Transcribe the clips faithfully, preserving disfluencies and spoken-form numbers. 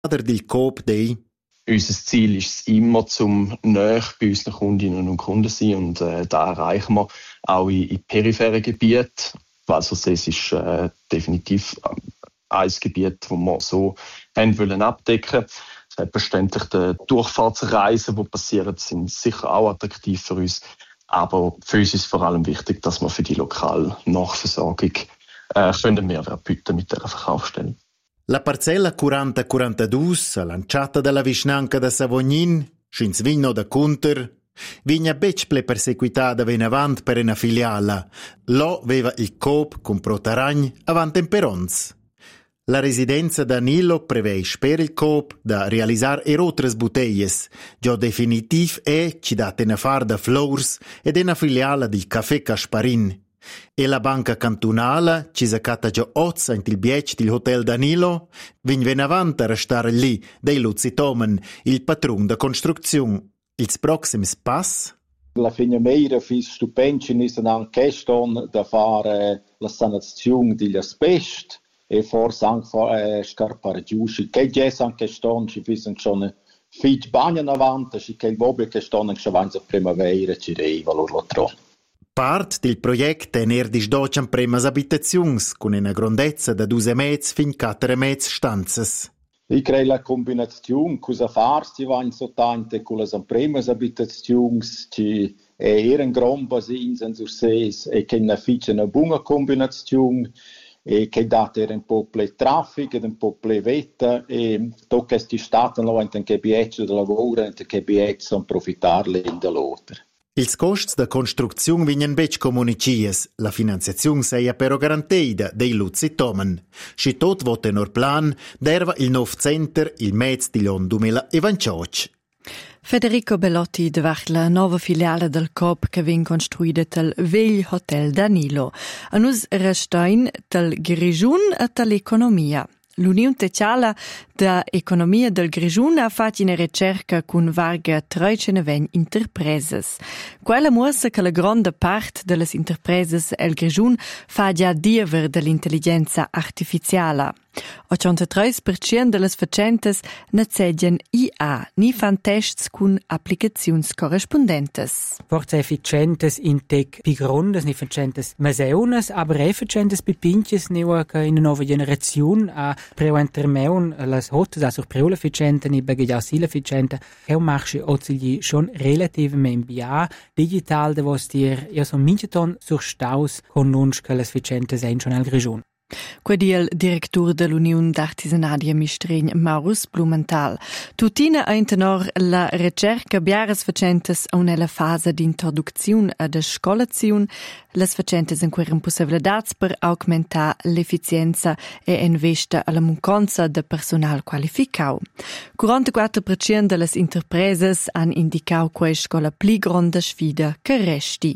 del Coop Day. Unser Ziel ist es immer, zum näher bei unseren Kundinnen und Kunden zu sein. Und äh, da erreichen wir auch in, in peripheren Gebieten. Also es ist äh, definitiv ein Gebiet, das wir so haben wollen abdecken. Selbstverständlich die Durchfahrtsreisen, die passieren, sind sicher auch attraktiv für uns. Aber für uns ist vor allem wichtig, dass wir für die lokale Nachversorgung äh, einen Mehrwert bieten mit dieser Verkaufsstelle. La parcella quaranta quarantadue, lanciata dalla vicinanza da Savognin, schins vino da Cunter, vigna becple perseguitata ven avant per una filiala. Lo veva il Coop con Protaragn avant in Perons. La residenza Danilo prevei per il Coop da realizzare erotres botelles, già definitiv è ci date una far da Flours ed una filiala del Caffè Casparin. E la banca cantonale, ci saccata già ozza in il biec del Hotel Danilo, vin ven avanti a restare lì dei Luzi Tomen, il patron da costruzione. Il prossimo pass? La fine meira fis stupenci nissen anche ston da fare la sanazione degli asbest e forse anche eh, scarpare giusci. Che già anche ston ci fissen schon fit bagnen avanti, ci che il vobile che ston anche avanti primavera ci reiva lo tro. Part del progetto è nerdis doccian premas abitazions, con una grandezza da due metri fin quattro metri stanzas. Ich crei la combinazione cosa farsi va in sottante con le premas abitazions, ci è era un gran basin senza ses e che ne fice una buona combinazione e che date un po' ple traffico ed un po' ple vetta e tocca sti staten lo in che bietto da lavoro e che bietto son profitarle in dell'altra. Ils costs da construzione vignan bec comunicies, la finanziazione seia però garantita dei Luzi Tomen. Si tot vot tenor plan, derva il nov center il mezz di l'on duemilaventotto. Federico Bellotti davart la nova filiale del Coop che vien construida del vegl Hotel Danilo. A nus restein del Grigiun e dell'economia. L'Unione Speciale da Economia del Grigiun ha fatto una ricerca con varga trecentoventi interpreses. Quella mostra che la grande parte delle interpreses el Grigiun fa già diever dell'intelligenza artificiale. ottantatré per cento delle facentes ne seggen I A, ni fan tests con applicazioni corrispondentes. Forse efficientes in tec pi grondes, ni facentes maseunas, aber efficientes pi pinches neu che in nuova generazione a preuenter meun las hotes also preula efficiente ni bagaglia sila efficiente e un marche ozigli schon relativamente bia digital de vostir io son mincheton sur staus con nunch che las efficiente sein schon al Grigiun. Quedi il direttore dell'Unione d'Artisanadi Mistregn, Maurus Blumenthal. Tutina a intenor la ricerca biaras facentes a una fase di introduzione ad scolazione, las facentes in queren possibilidats per augmentar l'efficienza e investa alla mancanza de personal qualificau. quarantaquattro per cento delle interpreses han indicau questa con la pli grande sfida che resti.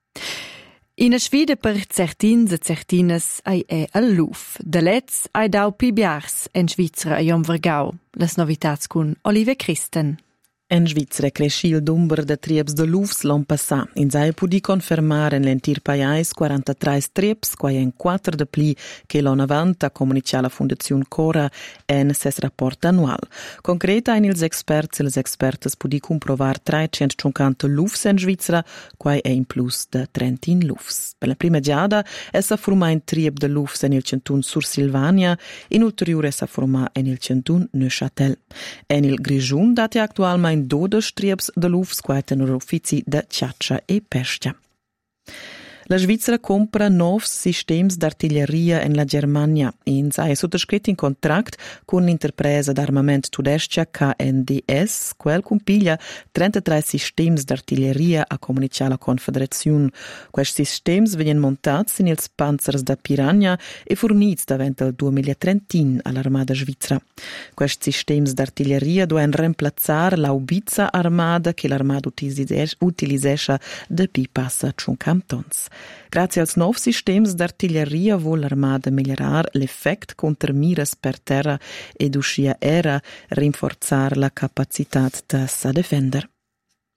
Ina sfida per certins e certines ai è al Luf. De letz ai dau pi biars en Svizzera a Jon Vergau. Las novitats con Olive Christen. En Svizzera cresci il numero de triebs de Lufs l'an passà. In sai pudi confermare l'entir paiais quarantatré triebs, quai en quattro de pli che l'an avant a comunicar la Fondazione Cora en ses rapport annual. Concreta in ils experts e les expertes pudi comprovar trecentocinquanta Lufs en Svizzera, quai è in plus de trentin Lufs. Per la prima giada essa forma in trieb de Lufs en il centun sur Silvania, in ulteriore essa forma en il centun Neuchâtel. En il Grigiun dati actualmente dodici triebs de Lufs, quai tenor uffizi de Ciaccia e Pescia. La Svizzera compra novs systems d'artilleria en la Germania. In sa è sottoscritto in contract con l'interpresa d'armament tudescia K N D S, quel compiglia trentatré systems d'artilleria a comunicar la Confederazione. Questi systems vengono montati in ils panzers da Piranha e forniti davant il duemilatrentin all'armada svizzera. Questi systems d'artilleria devono reemplazzare l'Haubitza armada che l'armada utilizesce da pi passa cinquanta tons. Grazie als nuovi systems d'artilleria vuol l'armada migliorar l'effect contra miras per terra ed uscia era rinforzar la capacitat de sa defender.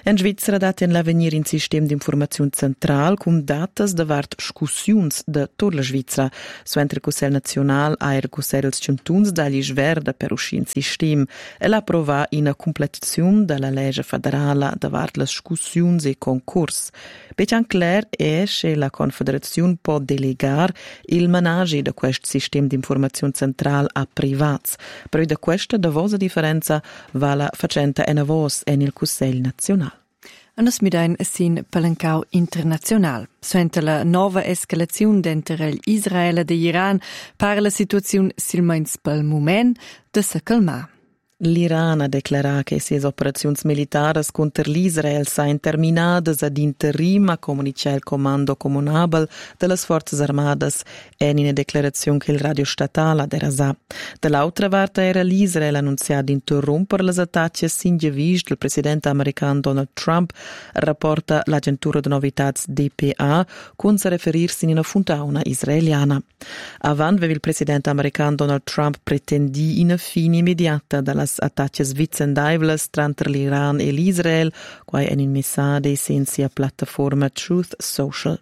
In Svizzera daten l'avenir in sistem d'informazione central con datas davart scussiuns de tutta la Svizzera. Suentre il Cussel Nazional ha il Cussel els centuns dagli sverda per uscire in sistem e l'approva in a completazione della legge federale davart le scussiuns e concurs. Bechan clar è che la Confederazione può delegare il manage di questo sistema d'informazione central a privats, però da questa davosa differenza va la facenta en avos en il Cussel Nazional. Anas midain sin palencau internazional. Suente la nova escalazione d'entre Israele e Iran par la situazione silmeins pel moment de se calmar. L'Iran ha declarato che le operazioni militari contro l'Israele saranno terminate ad interim, a comunica il comando comunabile delle forze armate in una dichiarazione che il radio statale ha derasato. Dall'altra parte era l'Israele annunciato di interrompere le attacchi sin gevis del presidente americano Donald Trump, rapporta l'agentura di novità D P A, con se riferirsi in una funtauna israeliana. Avanti il presidente americano Donald Trump pretendì una fine immediata dalla attacchi svizzendaivelas tra l'Iran e l'Israel, quai en in messade senza piattaforma Truth Social.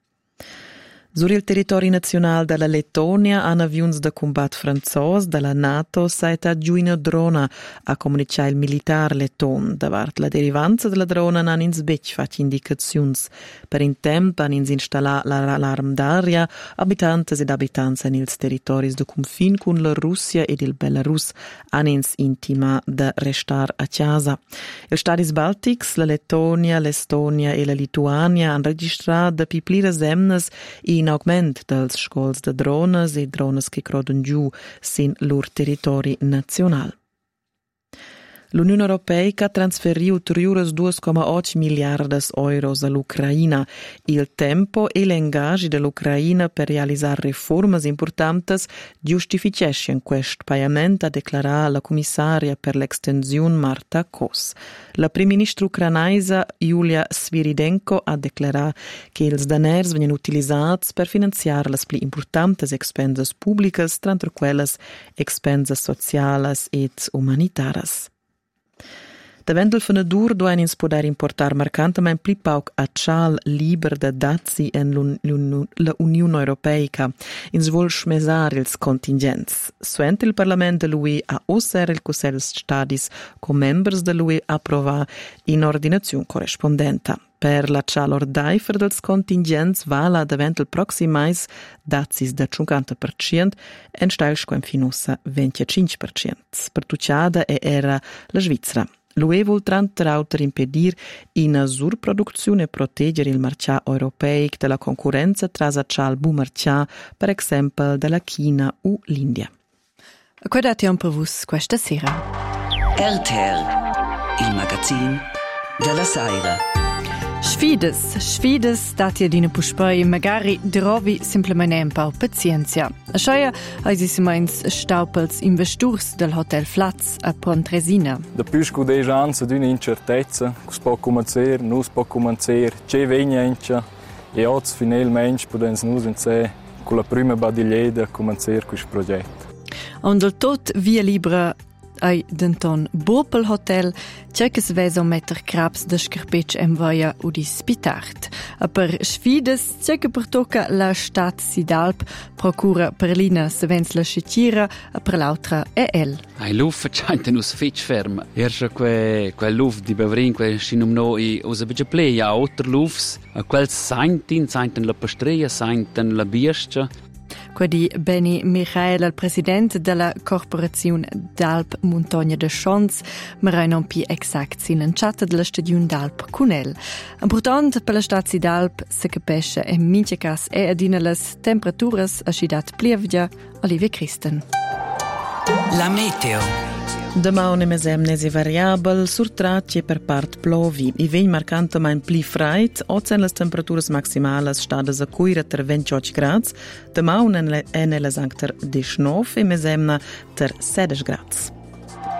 Sur il territorio nazionale della Lettonia hanno avions de combat franzos della NATO saita giuina drona a comunicare il militare letton. Davart la derivanza della drona han ins bec fatto indicazions. Per in tempo han ins installà l'alarm d'aria abitantes ed abitanza nels territoris de confin con la Russia ed il Belarus han ins intima de restar a casa. Il Stadis Baltics, la Lettonia, l'Estonia e la Lituania han registrato da piplire semnes in augment dels scols de drones e drones che croden giù sin lor territori nazional. L'Unione Europea ha trasferito ulteriori due virgola otto miliardi di euro all'Ucraina. Il tempo e l'engagio dell'Ucraina per realizzare riforme importanti giustificano questo pagamento, ha dichiarato la commissaria per l'estensione Marta Kos. La prima ministra ucrainese Yulia Sviridenko ha dichiarato che i denari vengono utilizzati per finanziare le più importanti spese pubbliche, tra quelle spese sociali e umanitarie. Davant il fenadur duen ins poder importar marcantemente pli pauc accial liber de dazi en l'Unione Europeica. Ins vol schmesar ils contingents. Suent il Parlament de l'U E a osser il Cussel Stadis com members de l'U E approva in ordinazione corrispondenta. Per la cialor daifer dels contingents vala davant il proximais dazis da cinquanta per cento en stail squem finussa venticinque per cento. Per tuciada e era la Svizzera. L'U E vuol trauter impedir una surproduzione e proteggere il mercato europeo dalla concorrenza tra il bu mercato, per esempio, dalla Cina o l'India. Qual è un provus questa sera? R T L, il magazine della Saira. Sfides, sfides dati adina puspei, magari drovi semplicemente un po' pazienza. Asciaia eisi simeins staupels investurs del Hotel Flatz a Pontresina. Da più scudei anzi d'una incertezza, che si può cominciare, non si può cominciare, c'è vegna e oggi finalmente possiamo noi in sé con la prima badiglietta cominciare questo progetto. Und del tot via libera ai denton Bopel Hotel c'è che sveso metter crabs de scarpec em vaia u di spitart. A per sfides c'è che per tocca la stat Sidalp procura per lina se vens la scitira a per l'altra e el. Ai luf c'ainte nus fitch ferm. Erscha que quel luf di bevrin que scinum noi usa bitte play a otter lufs a quel saintin sainten la pastreia sainten la biestia. Quadi Benny Michael, il presidente della corporazione d'Alp Montagna de Schons, ma non più exact sin lanciata della stagione d'Alp Cunel. Important per la stazione d'Alp se capisce e mince cas e adina las temperaturas a scidat plievgia, Olivia Christen. La meteo. Demà un emesemnesi variabel, sur tracce per part plovi. I vegn marcantemente pli freit, ozen las temperaturas maximales stades a cuira ter ventotto grads, demà un en elas ancter diciannove e mesemna ter sedici grads.